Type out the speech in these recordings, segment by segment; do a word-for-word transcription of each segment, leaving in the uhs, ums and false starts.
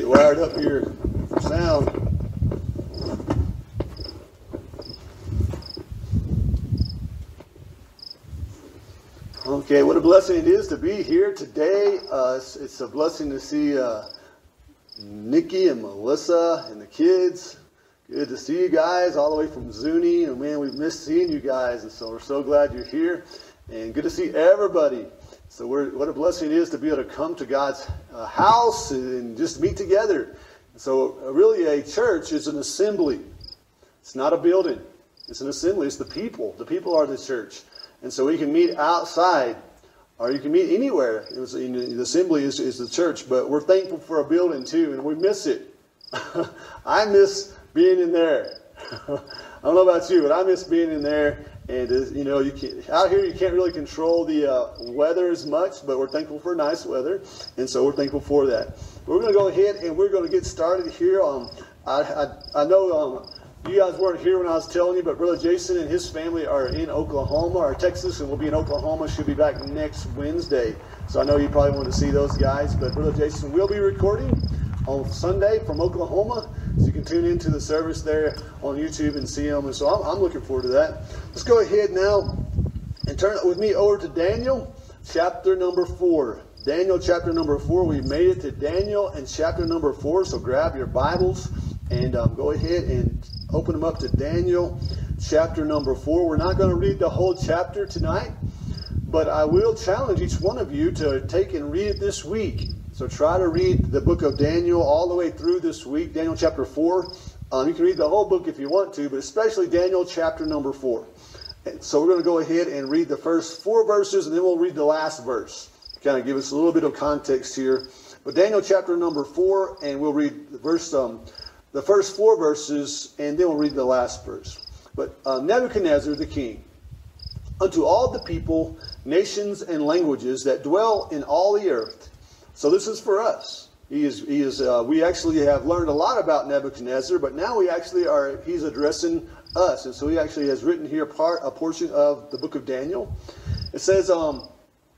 get wired up here for sound. Okay, what a blessing it is to be here today. Uh, it's, it's a blessing to see uh, Nikki and Melissa and the kids. Good to see you guys all the way from Zuni. And man, we've missed seeing you guys. And so we're so glad you're here. And good to see everybody. So we're, what a blessing it is to be able to come to God's uh, house and just meet together. So uh, really a church is an assembly. It's not a building. It's an assembly. It's the people. The people are the church. And so we can meet outside or you can meet anywhere. It was, you know, the assembly is, is the church. But we're thankful for a building too. And we miss it. I miss being in there. I don't know about you, but I miss being in there. And, uh, you know, you can, out here you can't really control the uh, weather as much, but we're thankful for nice weather. And so we're thankful for that. But we're going to go ahead and we're going to get started here. Um, I, I, I know um, you guys weren't here when I was telling you, but Brother Jason and his family are in Oklahoma or Texas, and we'll be in Oklahoma. Should be back next Wednesday. So I know you probably want to see those guys. But Brother Jason will be recording on Sunday from Oklahoma. So you can tune into the service there on YouTube and see them. And so I'm, I'm looking forward to that. Let's go ahead now and turn it with me over to Daniel, chapter number four. Daniel, chapter number four. We made it to Daniel and chapter number four. So grab your Bibles and um, go ahead and open them up to Daniel, chapter number four. We're not going to read the whole chapter tonight, but I will challenge each one of you to take and read it this week. So try to read the book of Daniel all the way through this week, Daniel chapter four. Um, you can read the whole book if you want to, but especially Daniel chapter number four. And so we're going to go ahead and read the first four verses, and then we'll read the last verse to kind of give us a little bit of context here. But Daniel chapter number four, and we'll read the verse, um, the first four verses, and then we'll read the last verse. But uh, Nebuchadnezzar the king, unto all the people, nations, and languages that dwell in all the earth. So this is for us. He is. He is. Uh, we actually have learned a lot about Nebuchadnezzar, but now we actually are. He's addressing us, and so he actually has written here part a portion of the book of Daniel. It says, um,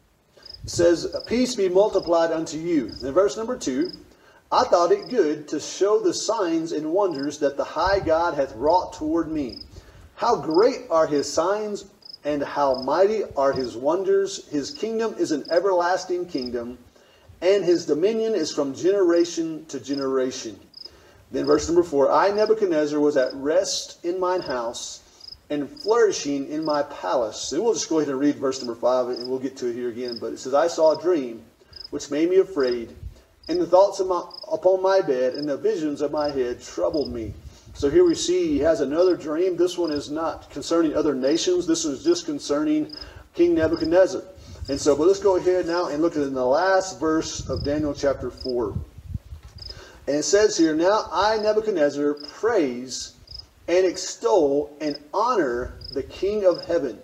it says, peace be multiplied unto you. In verse number two, I thought it good to show the signs and wonders that the high God hath wrought toward me. How great are his signs, and how mighty are his wonders. His kingdom is an everlasting kingdom, and his dominion is from generation to generation. Then verse number four, I, Nebuchadnezzar, was at rest in mine house, and flourishing in my palace. And we'll just go ahead and read verse number five, and we'll get to it here again. But it says, I saw a dream, which made me afraid, and the thoughts of my, upon my bed, and the visions of my head troubled me. So here we see he has another dream. This one is not concerning other nations. This is just concerning King Nebuchadnezzar. And so, but let's go ahead now and look at in the last verse of Daniel chapter four. And it says here, now I, Nebuchadnezzar, praise and extol and honor the King of heaven,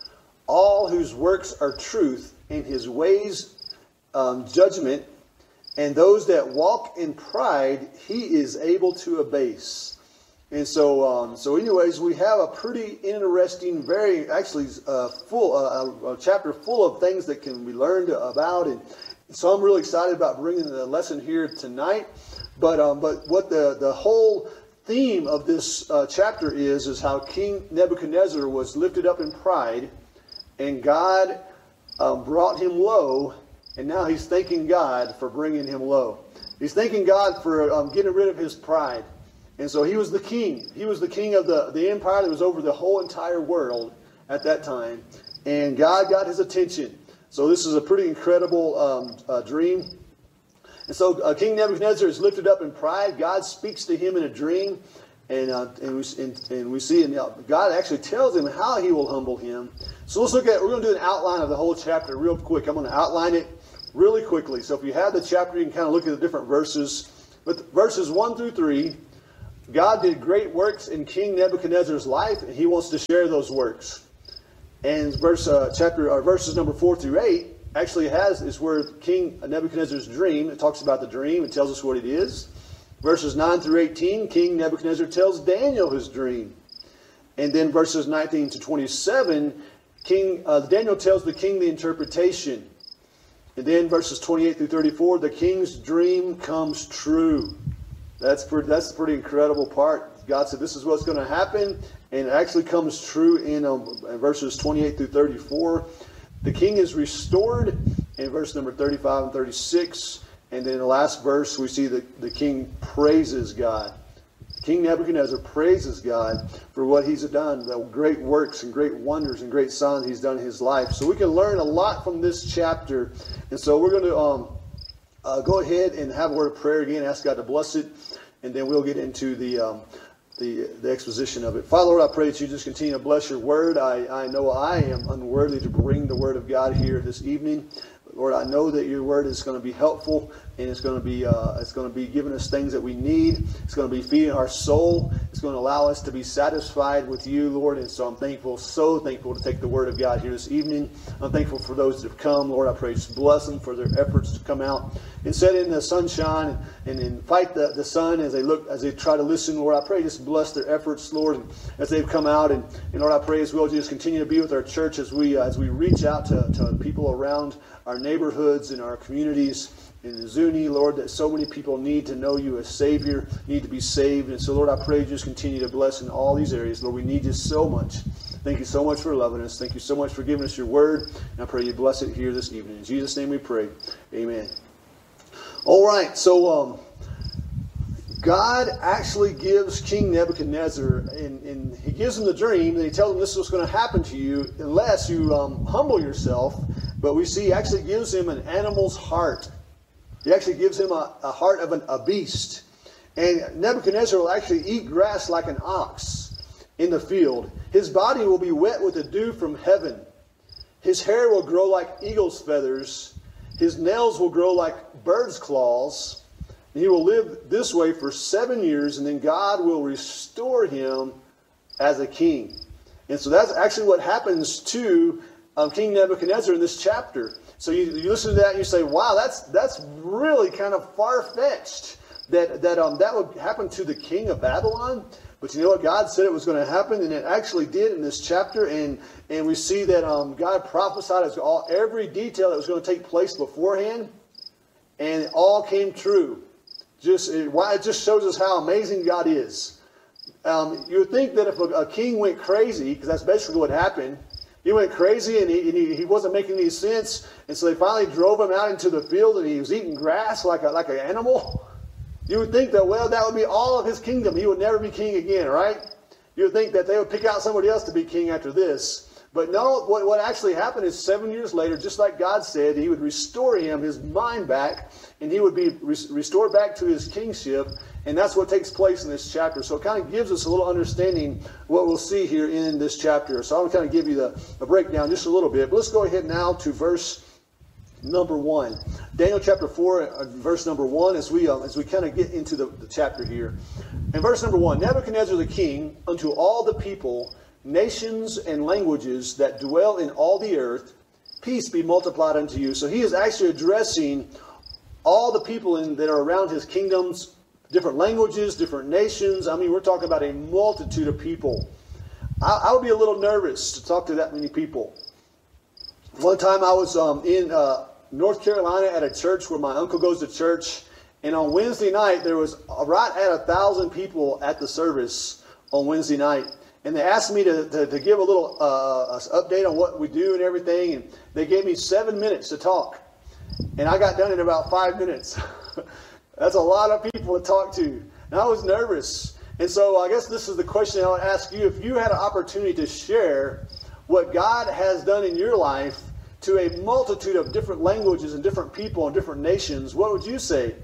all whose works are truth, and his ways um, judgment, and those that walk in pride he is able to abase. And so, um, so anyways, we have a pretty interesting, very actually uh, full uh, a chapter full of things that can be learned about, and so I'm really excited about bringing the lesson here tonight. But um, but what the the whole theme of this uh, chapter is is how King Nebuchadnezzar was lifted up in pride, and God um, brought him low, and now he's thanking God for bringing him low. He's thanking God for um, getting rid of his pride. And so he was the king. He was the king of the, the empire that was over the whole entire world at that time. And God got his attention. So this is a pretty incredible um, uh, dream. And so uh, King Nebuchadnezzar is lifted up in pride. God speaks to him in a dream. And uh, and, we, and, and we see, and God actually tells him how he will humble him. So let's look at, we're going to do an outline of the whole chapter real quick. I'm going to outline it really quickly. So if you have the chapter, you can kind of look at the different verses. But verses one through three, God did great works in King Nebuchadnezzar's life, and he wants to share those works. And verse uh, chapter or verses number four through eight actually has is where King Nebuchadnezzar's dream. It talks about the dream. It tells us what it is. Verses nine through eighteen, King Nebuchadnezzar tells Daniel his dream, and then verses nineteen to twenty-seven, King uh, Daniel tells the king the interpretation. And then verses twenty-eight through thirty-four, the king's dream comes true. That's pretty, that's a pretty incredible part. God said this is what's going to happen, and it actually comes true in um, verses twenty-eight through thirty-four. The king is restored in verse number thirty-five and thirty-six. And then in the last verse, we see that the king praises God. King Nebuchadnezzar praises God for what he's done, the great works and great wonders and great signs he's done in his life. So we can learn a lot from this chapter. And so we're going to um, uh, go ahead and have a word of prayer again, ask God to bless it, and then we'll get into the um, the, the exposition of it. Father, Lord, I pray that you just continue to bless your word. I, I know I am unworthy to bring the word of God here this evening. Lord, I know that your word is going to be helpful, and it's going to be uh, it's going to be giving us things that we need. It's going to be feeding our soul. It's going to allow us to be satisfied with you, Lord. And so I'm thankful, so thankful to take the word of God here this evening. I'm thankful for those that have come. Lord, I pray just bless them for their efforts to come out and sit in the sunshine and, and fight the, the sun as they look, as they try to listen. Lord, I pray just bless their efforts, Lord, and as they've come out. And, and Lord, I pray as well just continue to be with our church as we uh, as we reach out to, to people around our neighborhoods and our communities in Zuni, Lord, that so many people need to know you as Savior, need to be saved. And so, Lord, I pray you just continue to bless in all these areas. Lord, we need you so much. Thank you so much for loving us. Thank you so much for giving us your word. And I pray you bless it here this evening. In Jesus' name we pray. Amen. All right, so um, God actually gives King Nebuchadnezzar, and, and he gives him the dream, and he tells him this is what's going to happen to you unless you um, humble yourself. But we see he actually gives him an animal's heart. He actually gives him a, a heart of an, a beast. And Nebuchadnezzar will actually eat grass like an ox in the field. His body will be wet with the dew from heaven. His hair will grow like eagle's feathers. His nails will grow like bird's claws. And he will live this way for seven years, and then God will restore him as a king. And so that's actually what happens to um, King Nebuchadnezzar in this chapter. So you, you listen to that and you say, wow, that's that's really kind of far-fetched that, that, um, that would happen to the king of Babylon. But you know what? God said it was going to happen, and it actually did in this chapter. And, and we see that um, God prophesied as all, every detail that was going to take place beforehand, and it all came true. Just it, it just shows us how amazing God is. Um, you would think that if a, a king went crazy, because that's basically what happened, he went crazy and, he, and he, he wasn't making any sense, and so they finally drove him out into the field, and he was eating grass like a, like an animal. You would think that, well, that would be all of his kingdom. He would never be king again, right? You would think that they would pick out somebody else to be king after this. But no, what, what actually happened is seven years later, just like God said, he would restore him, his mind back, and he would be re- restored back to his kingship. And that's what takes place in this chapter. So it kind of gives us a little understanding what we'll see here in this chapter. So I'm going to kind of give you the, the breakdown just a little bit. But let's go ahead now to verse number one. Daniel chapter four, uh, verse number one, as we, uh, as we kind of get into the, the chapter here. In verse number one, Nebuchadnezzar the king, unto all the people, nations and languages that dwell in all the earth, peace be multiplied unto you. So he is actually addressing all the people in, that are around his kingdoms, different languages, different nations. I mean, we're talking about a multitude of people. I, I would be a little nervous to talk to that many people. One time I was um, in uh, North Carolina at a church where my uncle goes to church, and on Wednesday night there was right at a thousand people at the service on Wednesday night. And they asked me to, to, to give a little uh, update on what we do and everything. And they gave me seven minutes to talk. And I got done in about five minutes. That's a lot of people to talk to. And I was nervous. And so I guess this is the question I would ask you. If you had an opportunity to share what God has done in your life to a multitude of different languages and different people and different nations, what would you say?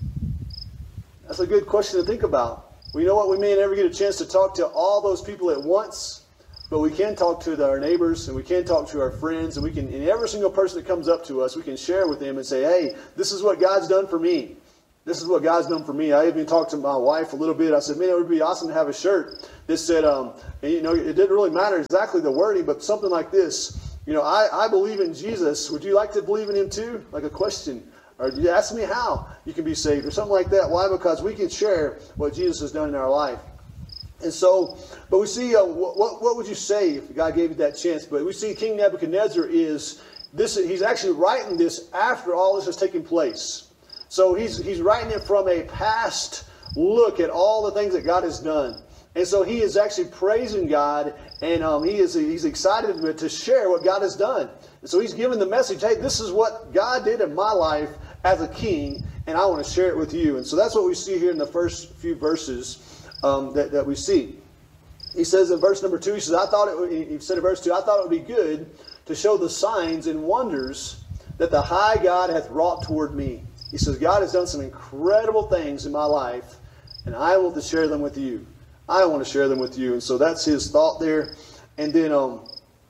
That's a good question to think about. We know what, we may never get a chance to talk to all those people at once, but we can talk to our neighbors, and we can talk to our friends, and we can, and every single person that comes up to us, we can share with them and say, hey, this is what God's done for me. This is what God's done for me. I even talked to my wife a little bit. I said, man, it would be awesome to have a shirt that said, um, and, you know, it didn't really matter exactly the wording, but something like this. You know, I, I believe in Jesus. Would you like to believe in him too? Like a question. Or you ask me how you can be saved, or something like that. Why? Because we can share what Jesus has done in our life. And so, but we see, uh, what, what would you say if God gave you that chance? But we see King Nebuchadnezzar is this he's actually writing this after all this is taking place. So he's he's writing it from a past look at all the things that God has done. And so he is actually praising God, and um, he is he's excited to share what God has done. And so he's giving the message, hey, this is what God did in my life as a king, and I want to share it with you. And so that's what we see here in the first few verses um, that, that we see. He says in verse number two, he says, I thought it would, he said in verse two, I thought it would be good to show the signs and wonders that the high God hath wrought toward me. He says, God has done some incredible things in my life, and I want to share them with you. I want to share them with you. And so that's his thought there. And then um,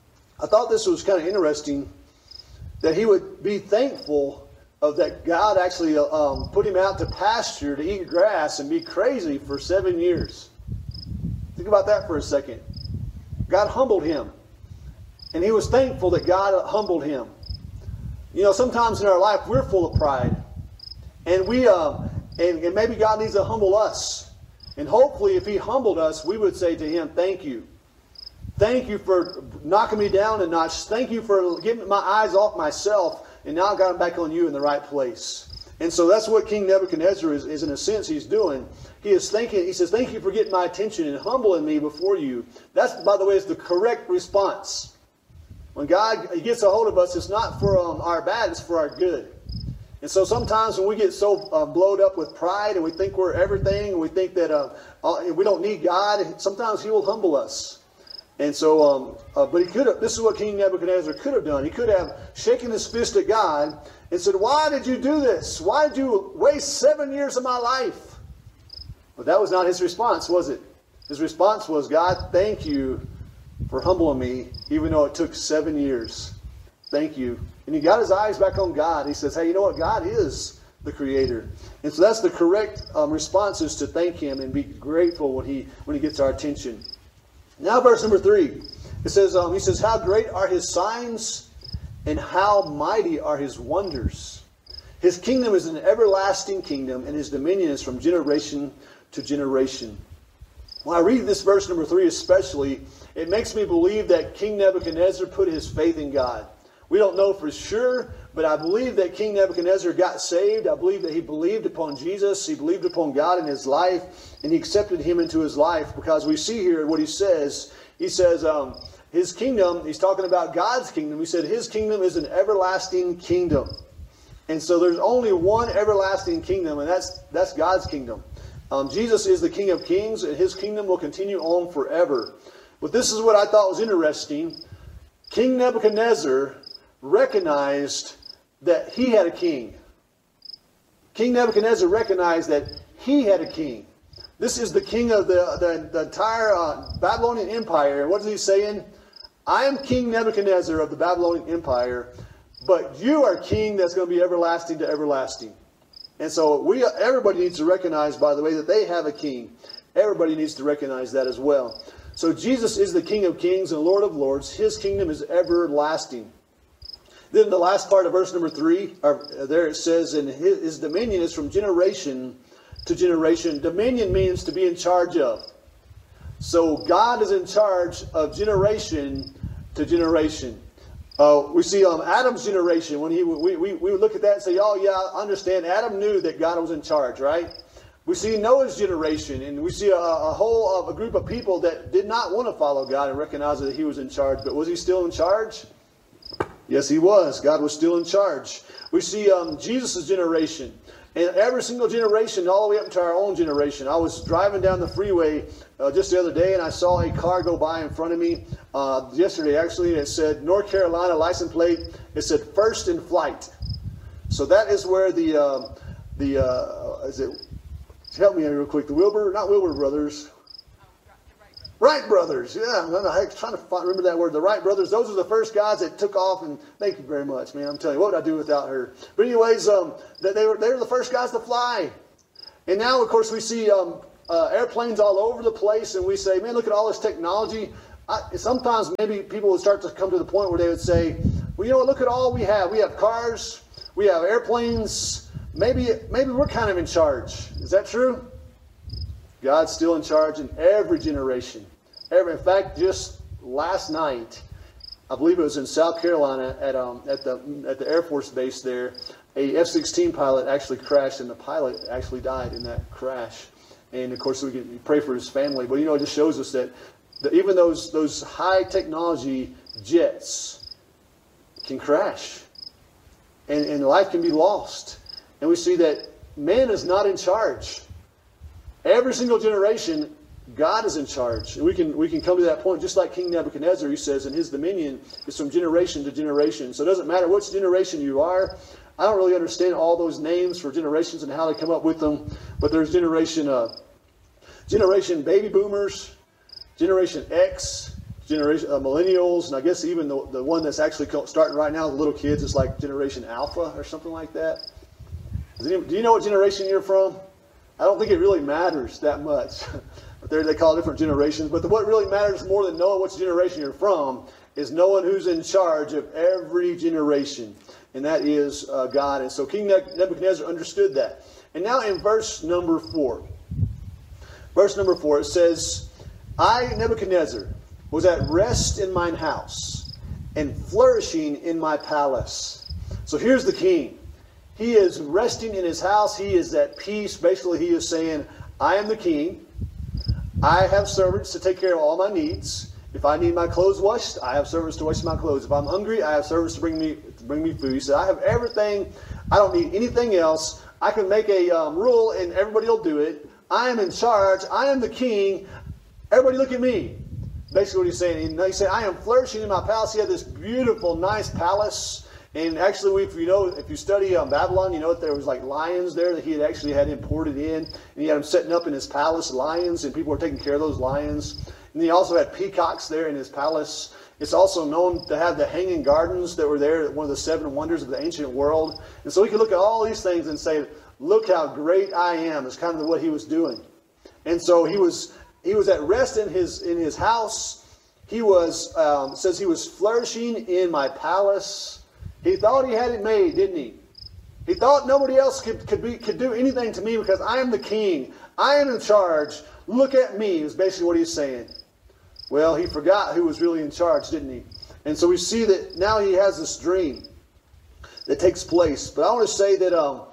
I thought this was kind of interesting that he would be thankful of that God actually um, put him out to pasture to eat grass and be crazy for seven years. Think about that for a second. God humbled him. And he was thankful that God humbled him. You know, sometimes in our life we're full of pride. And we uh, and, and maybe God needs to humble us. And hopefully if he humbled us, we would say to him, thank you. Thank you for knocking me down a notch. Thank you for getting my eyes off myself. And now I've got them back on you in the right place. And so that's what King Nebuchadnezzar is, is in a sense he's doing. He is thinking, he says, thank you for getting my attention and humbling me before you. That's, by the way, is the correct response. When God gets a hold of us, it's not for um, our bad, it's for our good. And so sometimes when we get so uh, blowed up with pride and we think we're everything, and we think that uh, we don't need God, sometimes he will humble us. And so, um, uh, but he could have, this is what King Nebuchadnezzar could have done. He could have shaken his fist at God and said, why did you do this? Why did you waste seven years of my life? But that was not his response, was it? His response was, God, thank you for humbling me, even though it took seven years. Thank you. And he got his eyes back on God. He says, hey, you know what? God is the creator. And so that's the correct um, response, is to thank him and be grateful when he when he gets our attention. Now verse number three. It says, um, he says, how great are his signs and how mighty are his wonders. His kingdom is an everlasting kingdom, and his dominion is from generation to generation. When I read this verse number three especially, it makes me believe that King Nebuchadnezzar put his faith in God. We don't know for sure, but I believe that King Nebuchadnezzar got saved. I believe that he believed upon Jesus. He believed upon God in his life, and he accepted him into his life, because we see here what he says. He says um, his kingdom, he's talking about God's kingdom. He said his kingdom is an everlasting kingdom. And so there's only one everlasting kingdom, and that's, that's God's kingdom. Um, Jesus is the King of Kings, and his kingdom will continue on forever. But this is what I thought was interesting. King Nebuchadnezzar recognized that he had a king. King Nebuchadnezzar recognized that he had a king. This is the king of the, the, the entire uh, Babylonian Empire. And what is he saying? I am King Nebuchadnezzar of the Babylonian Empire, but you are king that's going to be everlasting to everlasting. And so we, everybody needs to recognize, by the way, that they have a king. Everybody needs to recognize that as well. So Jesus is the King of Kings and Lord of Lords. His kingdom is everlasting. Then the last part of verse number three, or there it says, and his, his dominion is from generation to generation. Dominion means to be in charge of. So God is in charge of generation to generation. Uh, we see um, Adam's generation. When he we, we, we would look at that and say, oh yeah, I understand. Adam knew that God was in charge, right? We see Noah's generation, and we see a, a whole of a group of people that did not want to follow God and recognize that he was in charge. But was he still in charge? Yes, he was. God was still in charge. We see um, Jesus' generation. And every single generation, all the way up to our own generation. I was driving down the freeway uh, just the other day, and I saw a car go by in front of me uh, yesterday, actually, and it said North Carolina license plate. It said First in Flight. So that is where the, uh, the uh, is it, help me real quick, the Wilbur, not Wilbur Brothers. Wright brothers, yeah, I'm trying to find, remember that word. The Wright brothers, those are the first guys that took off, and thank you very much, man. I'm telling you, what would I do without her? But anyways, um, they were they were the first guys to fly. And now, of course, we see um, uh, airplanes all over the place, and we say, man, look at all this technology. I, sometimes maybe people would start to come to the point where they would say, well, you know what, look at all we have. We have cars, we have airplanes. Maybe, maybe we're kind of in charge. Is that true? God's still in charge in every generation. Every, in fact, just last night, I believe it was in South Carolina at um, at the at the Air Force base there. A F sixteen pilot actually crashed, and the pilot actually died in that crash. And of course, we can pray for his family. But you know, it just shows us that, that even those those high technology jets can crash, and and life can be lost. And we see that man is not in charge. Every single generation, God is in charge. And we can we can come to that point just like King Nebuchadnezzar, he says, and his dominion is from generation to generation. So it doesn't matter which generation you are. I don't really understand all those names for generations and how they come up with them. But there's generation uh, generation baby boomers, generation X, generation uh, millennials, and I guess even the, the one that's actually starting right now, the little kids, is like generation Alpha or something like that. Does anyone, do you know what generation you're from? I don't think it really matters that much. But there they call it different generations. But the, what really matters more than knowing which generation you're from is knowing who's in charge of every generation. And that is uh, God. And so King Nebuchadnezzar understood that. And now in verse number four. Verse number four, it says, I, Nebuchadnezzar, was at rest in mine house, and flourishing in my palace. So here's the king. He is resting in his house. He is at peace. Basically, he is saying, I am the king. I have servants to take care of all my needs. If I need my clothes washed, I have servants to wash my clothes. If I'm hungry, I have servants to bring me to bring me food. He said, I have everything. I don't need anything else. I can make a um, rule and everybody will do it. I am in charge. I am the king. Everybody look at me. Basically what he's saying. He said, I am flourishing in my palace. He had this beautiful, nice palace. And actually, if you know, if you study um, Babylon, you know that there was like lions there that he had actually had imported in. And he had them setting up in his palace, lions, and people were taking care of those lions. And he also had peacocks there in his palace. It's also known to have the hanging gardens that were there, one of the seven wonders of the ancient world. And so we can look at all these things and say, look how great I am, is kind of what he was doing. And so he was he was at rest in his in his house. He was, um, says he was flourishing in my palace. He thought he had it made, didn't he? He thought nobody else could, could, be, could do anything to me because I am the king. I am in charge. Look at me, is basically what he's saying. Well, he forgot who was really in charge, didn't he? And so we see that now he has this dream that takes place. But I want to say that um,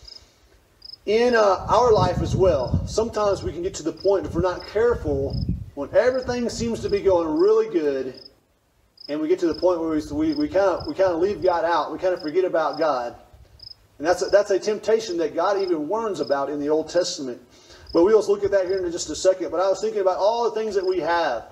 in uh, our life as well, sometimes we can get to the point, if we're not careful, when everything seems to be going really good, and we get to the point where we we kind of we kind of leave God out. We kind of forget about God, and that's a, that's a temptation that God even warns about in the Old Testament. But we'll look at that here in just a second. But I was thinking about all the things that we have.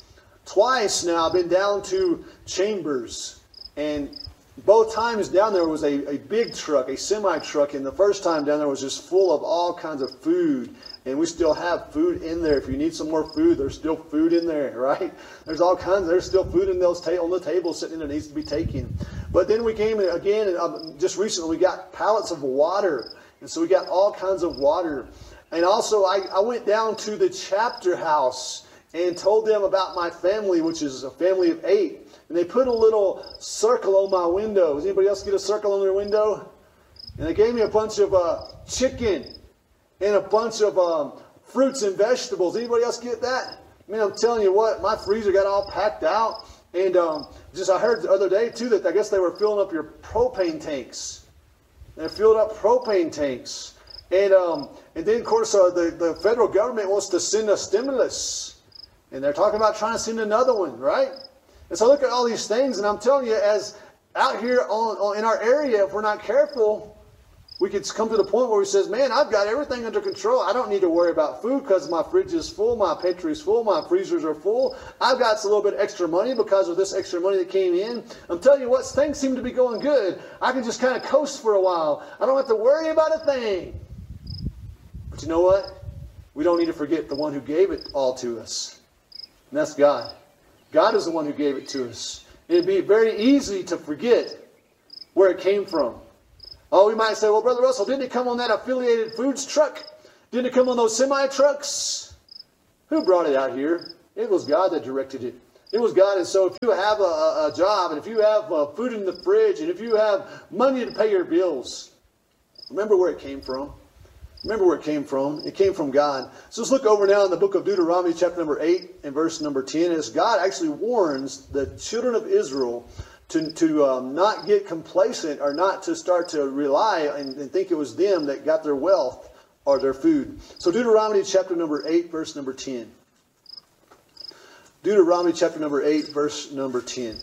Twice now I've been down to Chambers, and both times down there was a, a big truck, a semi truck, and the first time down there was just full of all kinds of food. And we still have food in there. If you need some more food, there's still food in there, right? There's all kinds. There's still food in those ta- on the table sitting there that needs to be taken. But then we came again, and um, just recently we got pallets of water, and so we got all kinds of water. And also, I, I went down to the chapter house and told them about my family, which is a family of eight. And they put a little circle on my window. Does anybody else get a circle on their window? And they gave me a bunch of uh, chicken and a bunch of um, fruits and vegetables. Anybody else get that? I mean, I'm telling you what, my freezer got all packed out. And um, just I heard the other day, too, that I guess they were filling up your propane tanks. They filled up propane tanks. And um, and then, of course, uh, the, the federal government wants to send a stimulus. And they're talking about trying to send another one, right? And so I look at all these things, and I'm telling you, as out here on, on in our area, if we're not careful, we could come to the point where we says, man, I've got everything under control. I don't need to worry about food because my fridge is full, my pantry is full, my freezers are full. I've got a little bit extra money because of this extra money that came in. I'm telling you what, things seem to be going good. I can just kind of coast for a while. I don't have to worry about a thing. But you know what? We don't need to forget the one who gave it all to us. And that's God. God is the one who gave it to us. It'd be very easy to forget where it came from. Oh, we might say, well, Brother Russell, didn't it come on that affiliated foods truck? Didn't it come on those semi-trucks? Who brought it out here? It was God that directed it. It was God. And so if you have a, a job, and if you have uh, food in the fridge, and if you have money to pay your bills, remember where it came from. Remember where it came from. It came from God. So let's look over now in the book of Deuteronomy, chapter number eight and verse number ten. As God actually warns the children of Israel to, to um, not get complacent or not to start to rely and, and think it was them that got their wealth or their food. So Deuteronomy chapter number eight, verse number ten. Deuteronomy chapter number eight, verse number ten.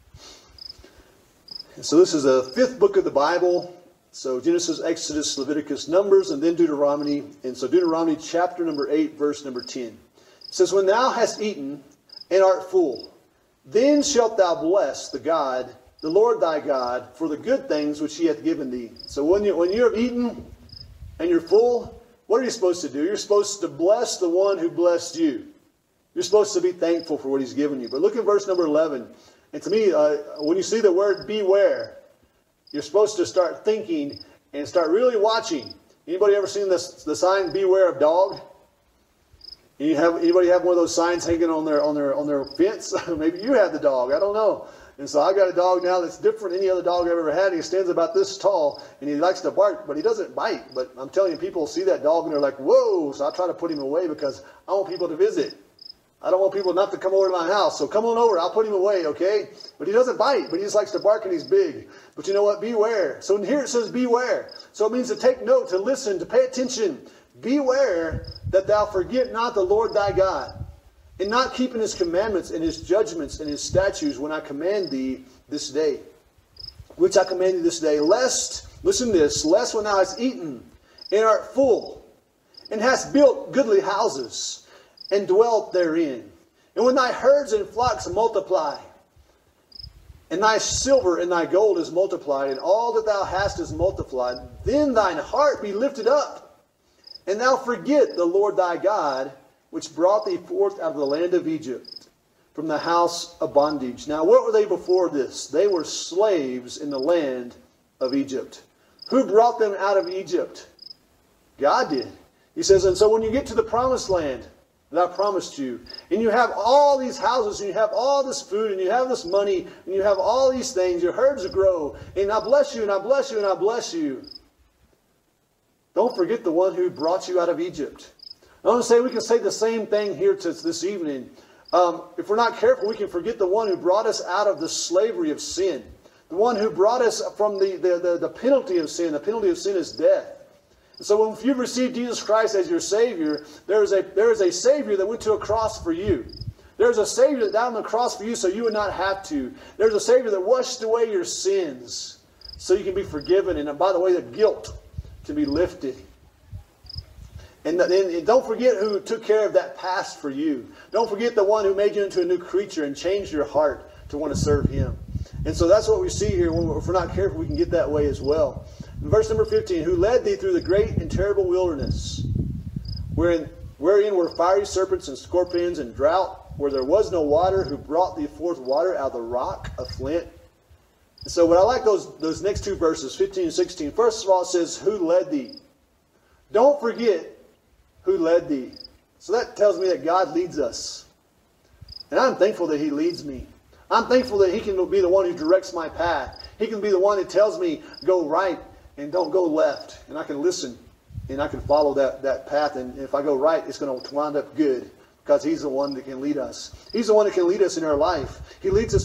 And so this is the fifth book of the Bible. So Genesis, Exodus, Leviticus, Numbers, and then Deuteronomy. And so Deuteronomy chapter number eight, verse number ten. It says, when thou hast eaten and art full, then shalt thou bless the God, the Lord thy God, for the good things which he hath given thee. So when you when you have eaten and you're full, what are you supposed to do? You're supposed to bless the one who blessed you. You're supposed to be thankful for what he's given you. But look at verse number eleven. And to me, uh, when you see the word beware, you're supposed to start thinking and start really watching. Anybody ever seen this, the sign "Beware of Dog"? You have anybody have one of those signs hanging on their on their on their fence? Maybe you have the dog. I don't know. And so I got a dog now that's different than any other dog I've ever had. He stands about this tall and he likes to bark, but he doesn't bite. But I'm telling you, people see that dog and they're like, "Whoa!" So I try to put him away because I want people to visit. I don't want people not to come over to my house. So come on over. I'll put him away, okay? But he doesn't bite, but he just likes to bark and he's big. But you know what? Beware. So here it says beware. So it means to take note, to listen, to pay attention. Beware that thou forget not the Lord thy God, and not keeping his commandments and his judgments and his statutes when I command thee this day. Which I command thee this day, lest, listen to this, lest when thou hast eaten and art full, and hast built goodly houses, and dwelt therein. And when thy herds and flocks multiply, and thy silver and thy gold is multiplied, and all that thou hast is multiplied, then thine heart be lifted up, and thou forget the Lord thy God, which brought thee forth out of the land of Egypt, from the house of bondage. Now, what were they before this? They were slaves in the land of Egypt. Who brought them out of Egypt? God did. He says, and so when you get to the promised land that I promised you, and you have all these houses, and you have all this food, and you have this money, and you have all these things, your herds grow, and I bless you, and I bless you, and I bless you. Don't forget the one who brought you out of Egypt. I want to say we can say the same thing here to this evening. Um, if we're not careful, we can forget the one who brought us out of the slavery of sin. The one who brought us from the, the, the, the penalty of sin. The penalty of sin is death. So if you've received Jesus Christ as your Savior, there is a there is a Savior that went to a cross for you. There's a Savior that died on the cross for you so you would not have to. There's a Savior that washed away your sins so you can be forgiven. And by the way, the guilt can be lifted. And, and don't forget who took care of that past for you. Don't forget the one who made you into a new creature and changed your heart to want to serve Him. And so that's what we see here. If we're not careful, we can get that way as well. In verse number fifteen, who led thee through the great and terrible wilderness, wherein, wherein were fiery serpents and scorpions and drought, where there was no water, who brought thee forth water out of the rock of flint. And so what I like those, those next two verses, fifteen and sixteen. First of all, it says, who led thee? Don't forget who led thee. So that tells me that God leads us. And I'm thankful that He leads me. I'm thankful that He can be the one who directs my path. He can be the one that tells me, go right and don't go left. And I can listen and I can follow that, that path. And if I go right, it's going to wind up good because He's the one that can lead us. He's the one that can lead us in our life. He leads us